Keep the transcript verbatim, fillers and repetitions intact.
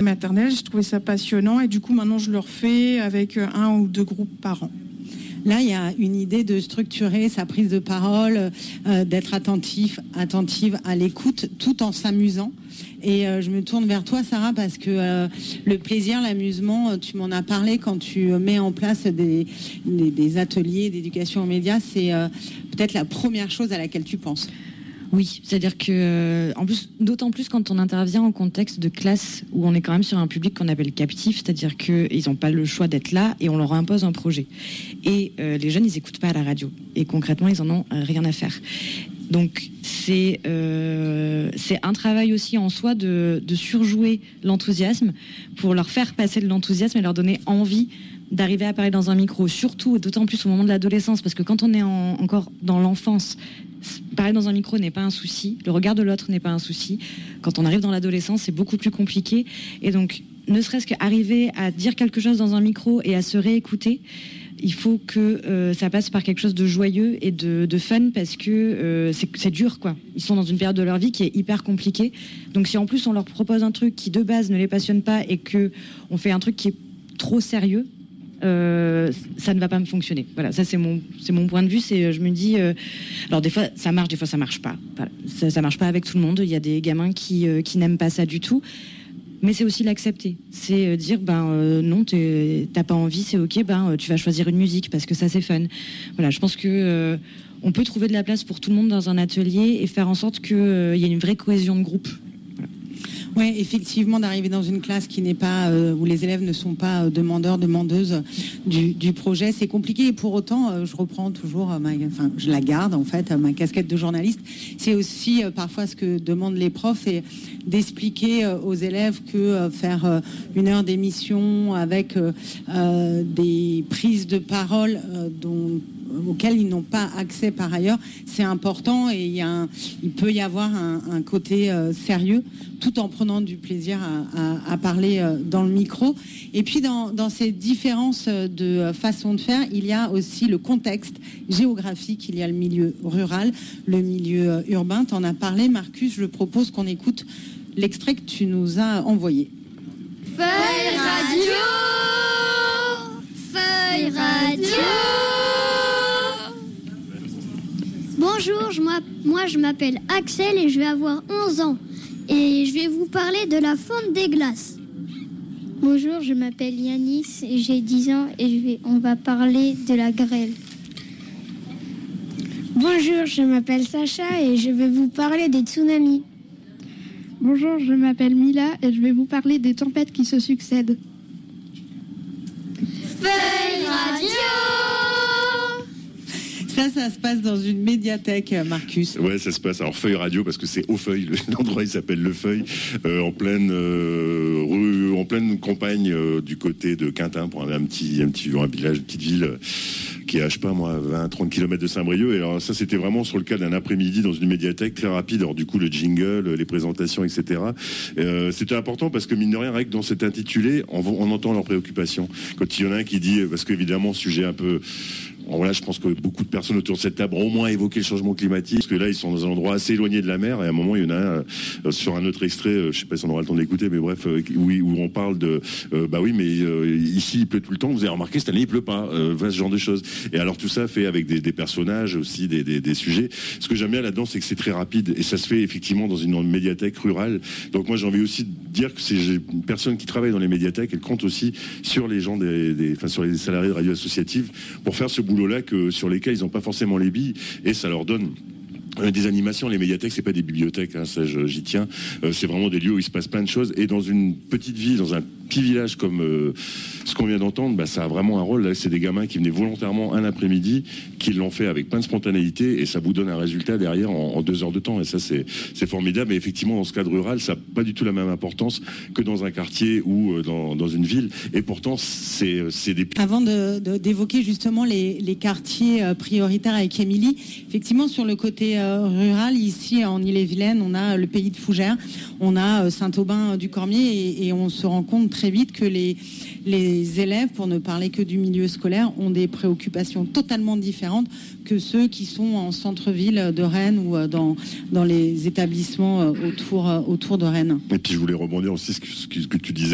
maternelle. J'ai trouvé ça passionnant et du coup maintenant je le refais avec un ou deux groupes par an. Là, il y a une idée de structurer sa prise de parole, euh, d'être attentif, attentive à l'écoute, tout en s'amusant. Et euh, je me tourne vers toi, Sarah, parce que euh, le plaisir, l'amusement, tu m'en as parlé quand tu mets en place des, des, des ateliers d'éducation aux médias. C'est euh, peut-être la première chose à laquelle tu penses. Oui, c'est-à-dire que, en plus, d'autant plus quand on intervient en contexte de classe où on est quand même sur un public qu'on appelle captif, c'est-à-dire qu'ils n'ont pas le choix d'être là et on leur impose un projet. Et euh, les jeunes, ils n'écoutent pas à la radio. Et concrètement, ils en ont euh, rien à faire. Donc, c'est, euh, c'est un travail aussi en soi de, de surjouer l'enthousiasme pour leur faire passer de l'enthousiasme et leur donner envie d'arriver à parler dans un micro, surtout et d'autant plus au moment de l'adolescence, parce que quand on est en, encore dans l'enfance, parler dans un micro n'est pas un souci, le regard de l'autre n'est pas un souci. Quand on arrive dans l'adolescence, c'est beaucoup plus compliqué. Et donc, ne serait-ce qu'arriver à dire quelque chose dans un micro et à se réécouter, il faut que euh, ça passe par quelque chose de joyeux et de, de fun, parce que euh, c'est, c'est dur, quoi. Ils sont dans une période de leur vie qui est hyper compliquée. Donc, si en plus on leur propose un truc qui de base ne les passionne pas et que on fait un truc qui est trop sérieux, Euh, ça ne va pas me fonctionner. Voilà, ça c'est mon c'est mon point de vue. C'est je me dis, euh, alors des fois ça marche, des fois ça marche pas. Voilà. Ça, ça marche pas avec tout le monde. Il y a des gamins qui euh, qui n'aiment pas ça du tout. Mais c'est aussi l'accepter. C'est euh, dire ben euh, non, t'es, t'as pas envie, c'est ok. Ben euh, tu vas choisir une musique parce que ça c'est fun. Voilà, je pense que euh, on peut trouver de la place pour tout le monde dans un atelier et faire en sorte que euh, il y ait une vraie cohésion de groupe. Oui, effectivement, d'arriver dans une classe qui n'est pas euh, où les élèves ne sont pas euh, demandeurs, demandeuses du, du projet, c'est compliqué. Et pour autant, euh, je reprends toujours, euh, ma, enfin, je la garde en fait, euh, ma casquette de journaliste. C'est aussi euh, parfois ce que demandent les profs, et d'expliquer euh, aux élèves que euh, faire euh, une heure d'émission avec euh, euh, des prises de parole euh, dont auxquels ils n'ont pas accès par ailleurs, c'est important, et il, y a un, il peut y avoir un, un côté euh, sérieux, tout en prenant du plaisir à, à, à parler euh, dans le micro. Et puis dans, dans ces différences de façon de faire, il y a aussi le contexte géographique. Il y a le milieu rural, le milieu urbain. Tu en as parlé, Marcus. Je propose qu'on écoute l'extrait que tu nous as envoyé. Feuille radio, Feuille radio. Bonjour, je moi je m'appelle Axel et je vais avoir onze ans. Et je vais vous parler de la fonte des glaces. Bonjour, je m'appelle Yanis et j'ai dix ans et je vais, on va parler de la grêle. Bonjour, je m'appelle Sacha et je vais vous parler des tsunamis. Bonjour, je m'appelle Mila et je vais vous parler des tempêtes qui se succèdent. Feuille radio. Ça, ça se passe dans une médiathèque, Marcus. Ouais, ça se passe. Alors, Feuille Radio, parce que c'est au Feuille. L'endroit, il s'appelle Le Feuille, euh, en pleine euh, rue, en pleine campagne euh, du côté de Quintin, pour un, un petit, un petit, un village, une petite ville euh, qui est à, je sais pas moi, vingt à trente kilomètres de Saint-Brieuc. Et alors, ça, c'était vraiment sur le cas d'un après-midi dans une médiathèque très rapide. Alors, du coup, le jingle, les présentations, et cetera. Euh, c'était important parce que, mine de rien, rien que dans cet intitulé, on, on entend leurs préoccupations. Quand il y en a un qui dit, parce qu'évidemment, sujet un peu. Voilà, je pense que beaucoup de personnes autour de cette table ont au moins évoqué le changement climatique, parce que là, ils sont dans un endroit assez éloigné de la mer, et à un moment, il y en a euh, sur un autre extrait, euh, je sais pas si on aura le temps d'écouter, mais bref, euh, où, où on parle de, euh, bah oui, mais euh, ici, il pleut tout le temps, vous avez remarqué, cette année, il pleut pas, euh, ce genre de choses. Et alors, tout ça fait avec des, des personnages aussi, des, des, des sujets. Ce que j'aime bien là-dedans, c'est que c'est très rapide, et ça se fait effectivement dans une médiathèque rurale. Donc moi, j'ai envie aussi de dire que c'est une personne qui travaille dans les médiathèques, elle compte aussi sur les gens des, des, enfin, sur les salariés de radio associative pour faire ce boulot là que, sur lesquels ils n'ont pas forcément les billes, et ça leur donne des animations. Les médiathèques, c'est pas des bibliothèques, hein, ça j'y tiens. Euh, c'est vraiment des lieux où il se passe plein de choses. Et dans une petite ville, dans un petit village comme euh, ce qu'on vient d'entendre, bah, ça a vraiment un rôle. Là, c'est des gamins qui venaient volontairement un après-midi, qui l'ont fait avec plein de spontanéité, et ça vous donne un résultat derrière en, en deux heures de temps. Et ça, c'est, c'est formidable. Et effectivement, dans ce cadre rural, ça n'a pas du tout la même importance que dans un quartier ou euh, dans, dans une ville. Et pourtant, c'est, c'est des... Avant de, de, d'évoquer justement les, les quartiers euh, prioritaires avec Émilie, effectivement, sur le côté euh, rural, ici en Ille-et-Vilaine, on a le pays de Fougères, on a euh, Saint-Aubin-du-Cormier, et, et on se rend compte très vite que les, les élèves, pour ne parler que du milieu scolaire, ont des préoccupations totalement différentes que ceux qui sont en centre-ville de Rennes ou dans, dans les établissements autour, autour de Rennes. Et puis je voulais rebondir aussi sur ce que, ce que tu disais.